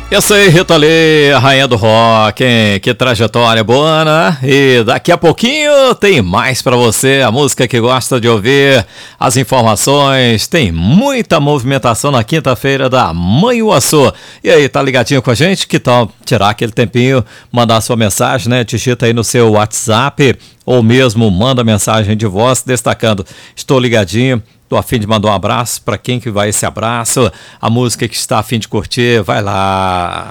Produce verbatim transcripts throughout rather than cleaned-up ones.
Isso aí, Rita Lee, a rainha do rock, hein? Que trajetória boa, né? E daqui a pouquinho tem mais pra você, a música que gosta de ouvir, as informações, tem muita movimentação na quinta-feira da Manhuaçu. E aí, tá ligadinho com a gente? Que tal tirar aquele tempinho, mandar sua mensagem, né? Digita aí no seu WhatsApp ou mesmo manda mensagem de voz destacando: estou ligadinho. Tô a fim de mandar um abraço para quem que vai esse abraço, a música que está a fim de curtir, vai lá.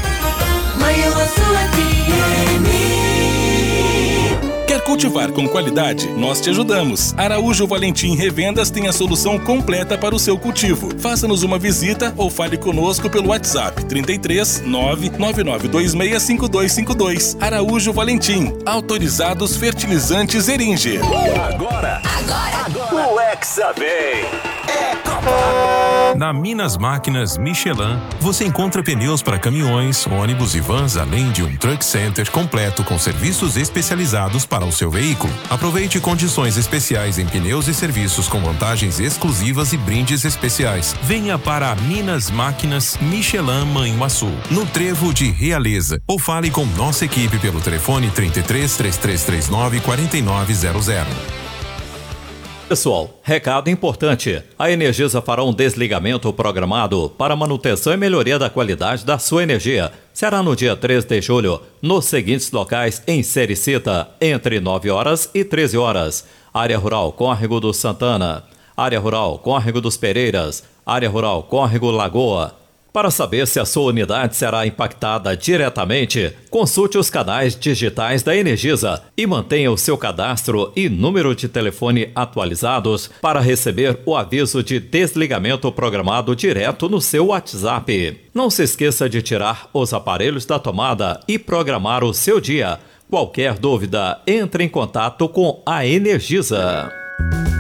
Quer cultivar com qualidade? Nós te ajudamos. Araújo Valentim Revendas tem a solução completa para o seu cultivo. Faça-nos uma visita ou fale conosco pelo WhatsApp trinta e três, nove nove nove dois seis, cinco dois cinco dois. Araújo Valentim, autorizados fertilizantes Eringer. Agora, agora, agora, o Hexa vem. É Copa. Na Minas Máquinas Michelin, você encontra pneus para caminhões, ônibus e vans, além de um truck center completo com serviços especializados para o seu veículo. Aproveite condições especiais em pneus e serviços com vantagens exclusivas e brindes especiais. Venha para a Minas Máquinas Michelin Manhuaçu, no Trevo de Realeza, ou fale com nossa equipe pelo telefone trinta e três, três três três nove, quatro nove zero zero. Pessoal, recado importante. A Energisa fará um desligamento programado para manutenção e melhoria da qualidade da sua energia. Será no dia três de julho, nos seguintes locais em Sericita, entre nove horas e treze horas. Área Rural Córrego do Santana, Área Rural Córrego dos Pereiras, Área Rural Córrego Lagoa. Para saber se a sua unidade será impactada diretamente, consulte os canais digitais da Energisa e mantenha o seu cadastro e número de telefone atualizados para receber o aviso de desligamento programado direto no seu WhatsApp. Não se esqueça de tirar os aparelhos da tomada e programar o seu dia. Qualquer dúvida, entre em contato com a Energisa.